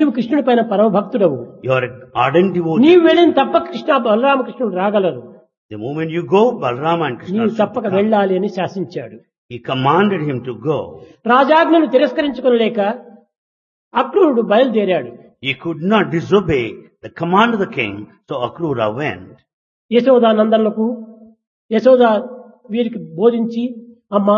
నీవు కృష్ణుడి పైన పరమ భక్తుడవు. You are an ardent devotee. నీవు వెళ్ళిన తప్పక Krishna బలరామకృష్ణుడు రాగలరు. The moment you go, Balrama and Krishna నీవు should తప్పక come. వెళ్ళాలి అని శాసించాడు. He commanded him to go. రాజాజ్ఞను తిరస్కరించుకోలేక అక్రూరుడు బయలుదేరాడు. He could not disobey the command of the king, so Akrura went. యశోదానందనులకు Yashoda వీరికి బోధించి, అమ్మా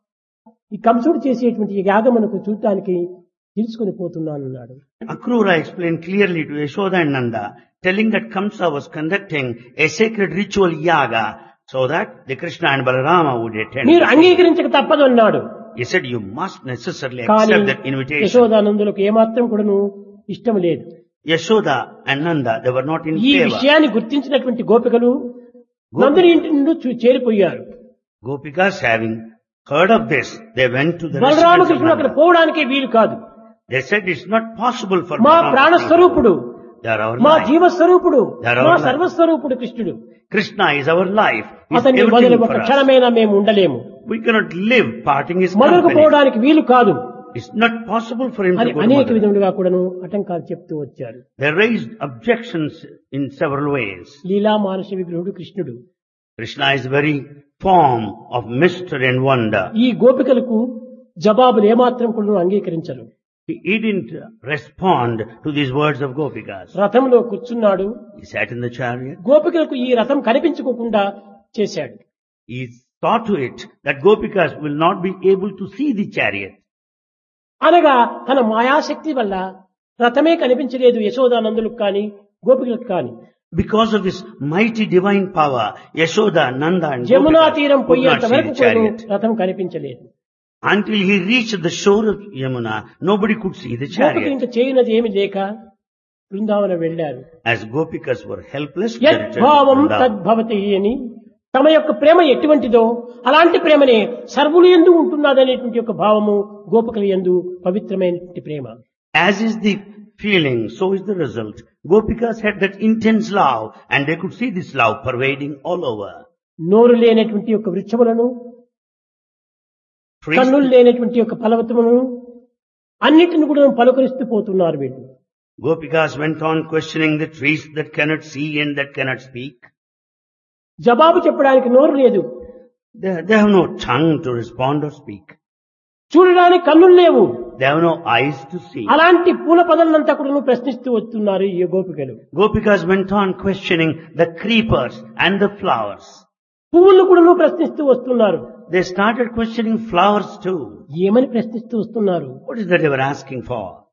ఈ కంసుడు చేసేటువంటి ఈ యాగమునకు చూడటానికి తీసుకుని పోతున్నానన్నాడు. Akrura explained clearly to Yashoda and Nanda, telling that Kamsa was conducting a sacred ritual yaga so that the Krishna and Balarama would attend. మీరు అంగీకరించక తప్పదు అన్నాడు. He said, you must necessarily కానీ accept that invitation. యశోదానందులకు ఏమాత్రం కూడాను ఇష్టం లేదు. Yashoda and Nanda, they were not in ఈ favor. విషయాన్ని గుర్తించినటువంటి గోపికలు నందుని ఇంటి నుండి చేరిపోయారు. Gopikas having heard of this, they went to the residence of బలరామకృష్ణుడు అక్కడ Nanda. పోవడానికే వీలు కాదు. They said it's not possible for మా Balrama ప్రాణస్వరూపుడు, to go. They are our మా life. జీవస్వరూపుడు, They are our మా life. సర్వస్వరూపుడు కృష్ణుడు. Krishna is our life. He is అతన్ని వదిలి everything ఒక for us. క్షణమైనా మేము ఉండలేము. We cannot live parting his మొదలుకు company. పోవడానికి వీలు కాదు It's not possible for him అని to go to అనేక Mathura. విధములుగా కూడాను ఆటంకాలు చెప్తూ వచ్చారు. They raised objections in several ways. లీలా మానస విగ్రహుడు కృష్ణుడు. Krishna is the very form of mystery and wonder. ఈ గోపికలకు జవాబులు ఏమాత్రం కూడా అంగీకరించరు. He didn't respond to these words of Gopikas. రథంలో కూర్చున్నాడు. He sat in the chariot. గోపికలకు ఈ రథం కనిపించుకోకుండా చేశాడు. He saw to it that Gopikas will not be able to see the chariot. అనగా తన మాయాశక్తి వల్ల రథమే కనిపించలేదు యశోదానందులకు కానీ గోపికలకు కానీ. Because of his mighty divine power, Yashoda, Nanda and Jamuna Gopikas తీరం could not పోయేంత see వరకు the కూడా chariot. రథం కనిపించలేదు. Until he reached the shore of Yamuna, nobody could see the గోపికలు chariot. ఇంకా చేయనది ఏమి లేక బృందావన వెళ్ళారు. As Gopikas were helpless, they returned to యద్భావం Vrindavan. తద్భవతి అని తమ యొక్క ప్రేమ ఎటువంటిదో అలాంటి ప్రేమనే సర్వులు యందు ఉంటున్నదనేటువంటి యొక్క భావము గోపికల యందు పవిత్రమైనటువంటి ప్రేమ. As is the feeling, so is the result. Gopikas had that intense love and they could see this love pervading all over. నోరు లేనటువంటి యొక్క వృక్షములను, Trees, కన్నులు లేనటువంటి యొక్క ఫలవతములను అన్నిటిని కూడా పలుకరిస్తూ పోతున్నారు వీళ్ళు. Gopikas went on questioning the trees that cannot see and that cannot speak. జవాబు చెప్పడానికి నోరు లేదు, They have no tongue to respond or speak. చూడడానికి కన్నులు లేవు. They have no eyes to see. అలాంటి పూల పదలంతా కూడా ప్రశ్నిస్తూ వస్తున్నారు ఈ గోపికలు. Gopikas went on questioning the creepers and the flowers. పువ్వులను కూడా ప్రశ్నిస్తూ వస్తున్నారు. They started questioning flowers too. ఏమని ప్రశ్నిస్తూ వస్తున్నారు? What is that they were asking for?